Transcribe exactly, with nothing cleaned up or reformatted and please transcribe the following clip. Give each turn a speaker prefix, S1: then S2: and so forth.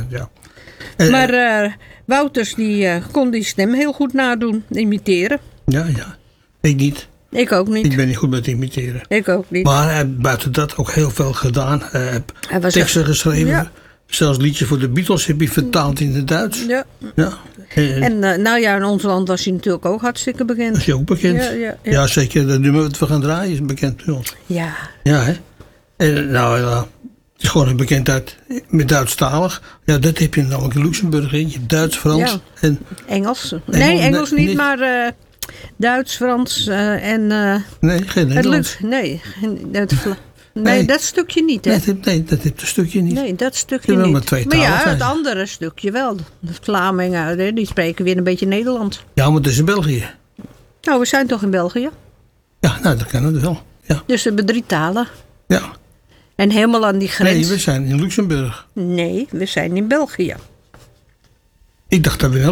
S1: ja. En,
S2: Maar uh, Wouters die uh, kon die stem heel goed nadoen, imiteren.
S1: Ja, ja. Ik niet.
S2: Ik ook niet.
S1: Ik ben niet goed met imiteren.
S2: Ik ook niet.
S1: Maar hij heeft buiten dat ook heel veel gedaan. Hij heeft
S2: Hij was
S1: teksten
S2: echt,
S1: geschreven.
S2: Ja.
S1: Zelfs liedjes voor de Beatles heb hij vertaald in het Duits.
S2: Ja.
S1: Ja. En,
S2: En uh, nou ja, in ons land was hij natuurlijk ook hartstikke bekend.
S1: is hij ook bekend?
S2: Ja, ja, ja.
S1: Ja, zeker. Dat nummer wat we gaan draaien is bekend bij ons.
S2: Ja.
S1: Ja, hè? En nou ja, het is gewoon een bekendheid met Duitsstalig. Ja, dat heb je namelijk in Luxemburg. Hè. Je hebt Duits, Frans
S2: Ja.
S1: en...
S2: Engels. Nee, Engels
S1: nee,
S2: niet,
S1: niet.
S2: maar uh, Duits, Frans uh, en... Uh,
S1: Nee, geen
S2: het
S1: Nederlands.
S2: lukt. Nee, geen- het, nee,
S1: Nee.
S2: dat stukje niet, hè?
S1: Nee, dat, nee, dat heeft een stukje niet.
S2: Nee, dat stukje
S1: Ja, wel
S2: niet.
S1: maar twee
S2: maar
S1: talen
S2: ja,
S1: zijn
S2: het
S1: ze.
S2: andere stukje wel. De Vlamingen, hè, die spreken weer een beetje Nederlands.
S1: Ja, maar dat is in België.
S2: Nou, we zijn toch in België?
S1: Ja, nou, dat kan het wel. Ja,
S2: Dus we hebben drie talen.
S1: ja.
S2: En helemaal aan die grens.
S1: Nee, we zijn in Luxemburg.
S2: Nee, we zijn in België.
S1: Ik dacht dat we wel